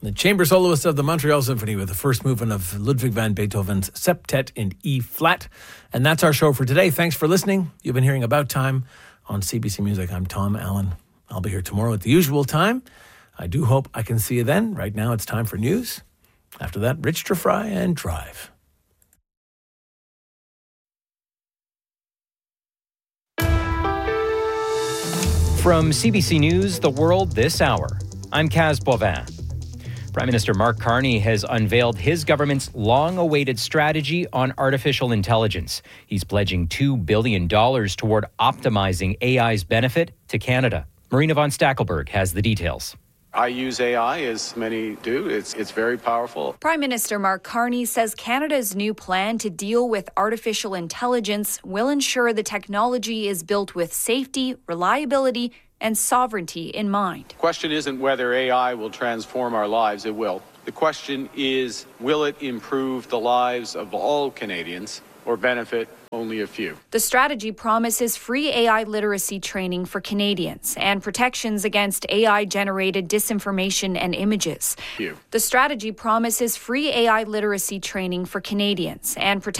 The chamber soloist of the Montreal Symphony with the first movement of Ludwig van Beethoven's Septet in E flat. And that's our show for today. Thanks for listening. You've been hearing About Time on CBC Music. I'm Tom Allen. I'll be here tomorrow at the usual time. I do hope I can see you then. Right now it's time for news. After that, Rich Fry and Drive. From CBC News, The World This Hour, I'm Kaz Bovin. Prime Minister Mark Carney has unveiled his government's long-awaited strategy on artificial intelligence. He's pledging $2 billion toward optimizing AI's benefit to Canada. Marina von Stackelberg has the details. I use AI, as many do. It's very powerful. Prime Minister Mark Carney says Canada's new plan to deal with artificial intelligence will ensure the technology is built with safety, reliability, and sovereignty in mind. The question isn't whether AI will transform our lives. It will. The question is, will it improve the lives of all Canadians or benefit only a few? The strategy promises free AI literacy training for Canadians and protections against AI-generated disinformation and images. The strategy promises free AI literacy training for Canadians and